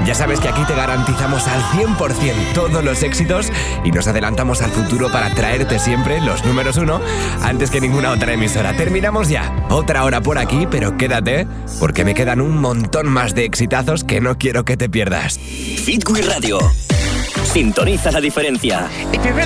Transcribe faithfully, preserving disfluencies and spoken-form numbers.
Ya sabes que aquí te garantizamos al cien por ciento todos los éxitos y nos adelantamos al futuro para traerte siempre los números uno antes que ninguna otra emisora. Terminamos ya. Otra hora por aquí, pero quédate porque me quedan un montón más de exitazos que no quiero que te pierdas. Hit Wii Radio. Sintoniza la diferencia.